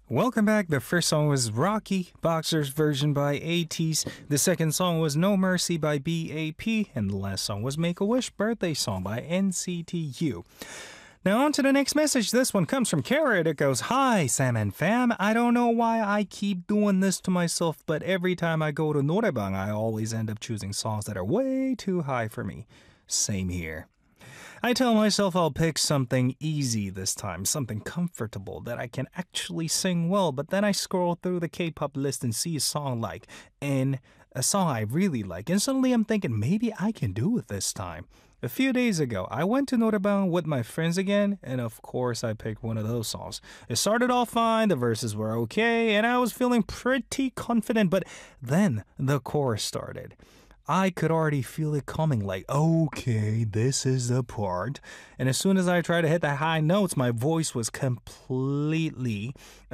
Welcome back. The first song was Rocky, Boxer's version by ATEEZ. The second song was No Mercy by BAP. And the last song was Make a Wish birthday song by NCTU. Now on to the next message. This one comes from Carrot. It goes, "Hi, Sam and fam. I don't know why I keep doing this to myself, but every time I go to Noraebang, I always end up choosing songs that are way too high for me. Same here. I tell myself I'll pick something easy this time, something comfortable that I can actually sing well, but then I scroll through the K-pop list and see a song like N, a song I really like, and suddenly I'm thinking maybe I can do it this time. A few days ago, I went to Noraebang with my friends again, and of course I picked one of those songs. It started off fine, the verses were okay, and I was feeling pretty confident, but then the chorus started. I could already feel it coming, like, okay, this is the part. And as soon as I tried to hit the high notes, my voice just completely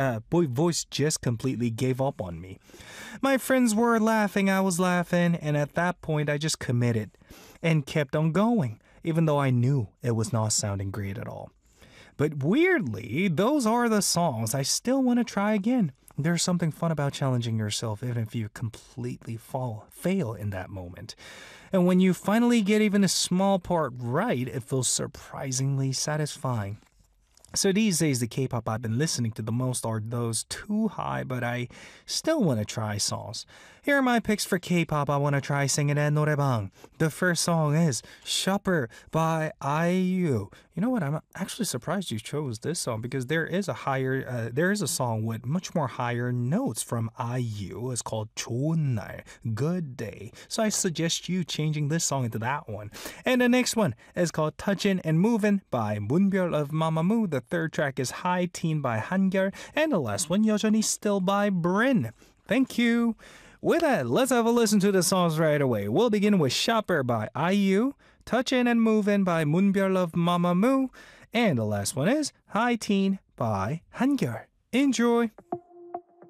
gave up on me. My friends were laughing, I was laughing, and at that point I just committed and kept on going, even though I knew it was not sounding great at all. But weirdly, those are the songs I still want to try again. There's something fun about challenging yourself even if you completely fail in that moment. And when you finally get even a small part right, it feels surprisingly satisfying. So these days, the K-pop I've been listening to the most are those too high, but I still want to try songs. Here are my picks for K-pop I want to try singing at Noraebang. The first song is Shopper by IU. You know what? I'm actually surprised you chose this song because there is a song with much more higher notes from IU. It's called 좋은 날, Good Day. So I suggest you changing this song into that one. And the next one is called Touchin' and Movin' by Moonbyul of Mamamoo. The third track is High Teen by Hangyul. And the last one, 여전히 Still by Brin. Thank you. With that, let's have a listen to the songs right away. We'll begin with Shopper by IU, Touchin' and Movin' by Moonbyul of Mamamoo, and the last one is High Teen by Hangyul. Enjoy!